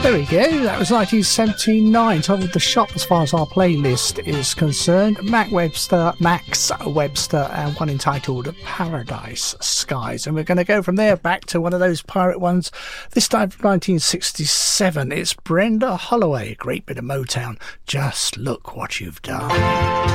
There we go, that was 1979, top of the shop as far as our playlist is concerned. Max Webster, and one entitled Paradise Skies. And we're going to go from there back to one of those pirate ones, this time from 1967. It's Brenda Holloway, great bit of Motown, Just Look What You've Done.